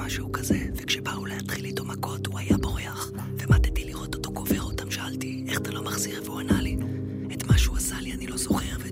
משהו כזה, וכשבאו להתחיל איתו מכות הוא היה בורח, ומתתי לראות אותו קובר אותם. שאלתי, איך אתה לא מחזיר? והוא ענה לי, את מה שהוא עשה לי אני לא זוכר,